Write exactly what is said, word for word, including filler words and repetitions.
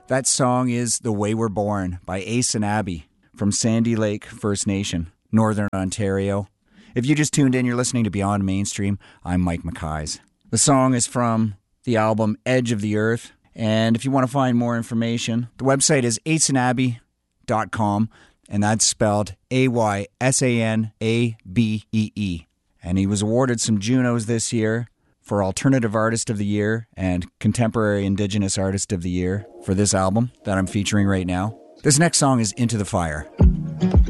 That song is The Way We're Born by Ace and Abby from Sandy Lake First Nation, Northern Ontario. If you just tuned in, you're listening to Beyond Mainstream. I'm Mike McKays. The song is from the album Edge of the Earth, and if you want to find more information, the website is ace and abby dot com, and that's spelled A Y S A N A B E E. And he was awarded some Junos this year for Alternative Artist of the Year and Contemporary Indigenous Artist of the Year for this album that I'm featuring right now. This next song is Into the Fire.